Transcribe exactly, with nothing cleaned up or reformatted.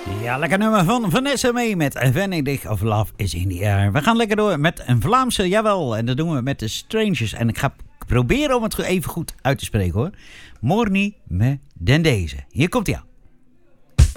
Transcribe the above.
Ja, lekker nummer van Vanessa Mae met Venedig of Love is in the Air. We gaan lekker door met een Vlaamse, jawel. En dat doen we met de Strangers. En ik ga proberen om het even goed uit te spreken hoor. Morni me den deze. Hier komt hij aan.